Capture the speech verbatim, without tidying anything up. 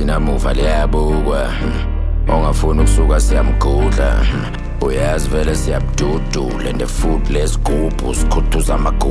namuva liyabukwa ongafuna ukusuka siyamgudla uyazi vele siyabududula and the food lesigubhu sikhuthuza amagubu